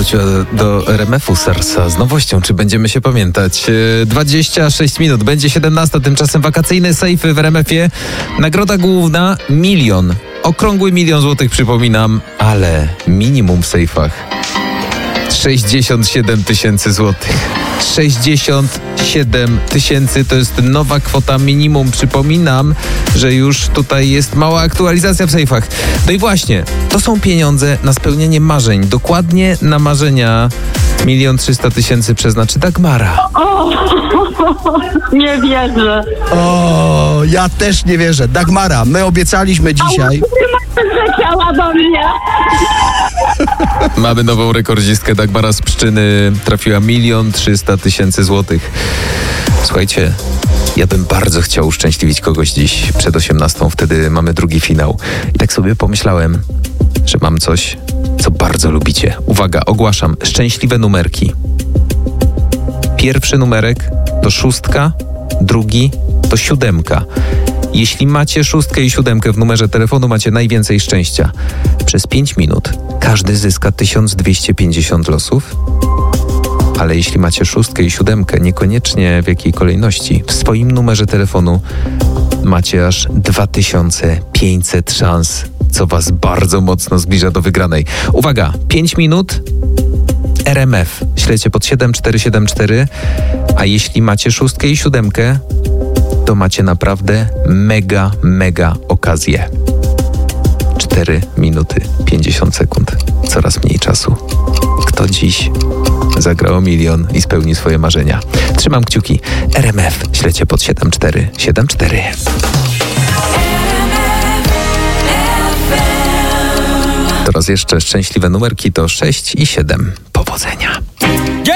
wróciła do RMF-u Sarsa z nowością. Czy będziemy się pamiętać? 26 minut, będzie 17, tymczasem wakacyjne sejfy w RMF-ie. Nagroda główna 1 000 000. Okrągły 1 000 000 złotych, przypominam, ale minimum w sejfach 67 tysięcy złotych. 67 tysięcy to jest nowa kwota minimum. Przypominam, że już tutaj jest mała aktualizacja w sejfach. No i właśnie, to są pieniądze na spełnienie marzeń. Dokładnie na marzenia 1 300 000 przeznaczy Dagmara. O, nie wierzę. O, ja też nie wierzę. Dagmara, my obiecaliśmy dzisiaj. Zleciała do mnie. Mamy nową rekordzistkę. Dagmara z Pszczyny trafiła 1 300 000 złotych. Słuchajcie, ja bym bardzo chciał uszczęśliwić kogoś dziś przed 18. Wtedy mamy drugi finał. I tak sobie pomyślałem, że mam coś, co bardzo lubicie. Uwaga, ogłaszam szczęśliwe numerki. Pierwszy numerek to 6, drugi to 7. Jeśli macie 6 i 7 w numerze telefonu, macie najwięcej szczęścia. Przez 5 minut każdy zyska 1250 losów. Ale jeśli macie 6 i 7, niekoniecznie w jakiej kolejności, w swoim numerze telefonu macie aż 2500 szans, co was bardzo mocno zbliża do wygranej. Uwaga, 5 minut, RMF, śledźcie pod 7474, a jeśli macie 6 i 7, to macie naprawdę mega okazję. 4 minuty 50 sekund, coraz mniej czasu. Kto dziś zagra o 1 000 000 i spełni swoje marzenia? Trzymam kciuki. RMF, śledźcie pod 7474. Teraz jeszcze szczęśliwe numerki to 6 i 7. Powodzenia.